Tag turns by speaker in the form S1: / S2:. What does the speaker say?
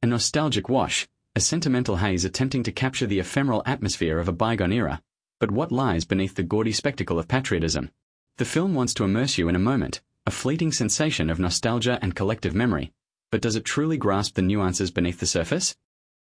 S1: A nostalgic wash, a sentimental haze attempting to capture the ephemeral atmosphere of a bygone era. But what lies beneath the gaudy spectacle of patriotism? The film wants to immerse you in a moment, a fleeting sensation of nostalgia and collective memory. But does it truly grasp the nuances beneath the surface?